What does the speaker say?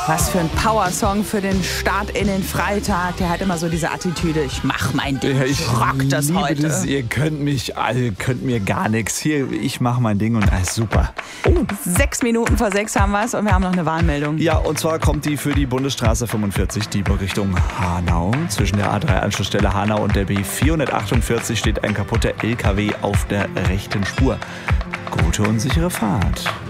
Was für ein Powersong für den Start in den Freitag. Der hat immer so diese Attitüde, ich mach mein Ding, Ja, ich rock das liebe heute. Das. Ihr könnt mir gar nichts. Hier, ich mach mein Ding und alles super. 6 Minuten vor 6 haben wir es und wir haben noch eine Warnmeldung. Ja, und zwar kommt die für die Bundesstraße 45, Dieburg Richtung Hanau. Zwischen der A3-Anschlussstelle Hanau und der B448 steht ein kaputter LKW auf der rechten Spur. Gute und sichere Fahrt.